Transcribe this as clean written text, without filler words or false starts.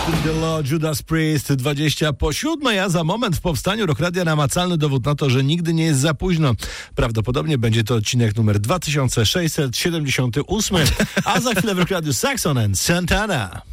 The Law, Judas Priest, 6:20, a za moment w powstaniu Rock Radia namacalny dowód na to, że nigdy nie jest za późno. Prawdopodobnie będzie to odcinek numer 2678, a za chwilę w Rock Radiu Saxon and Santana.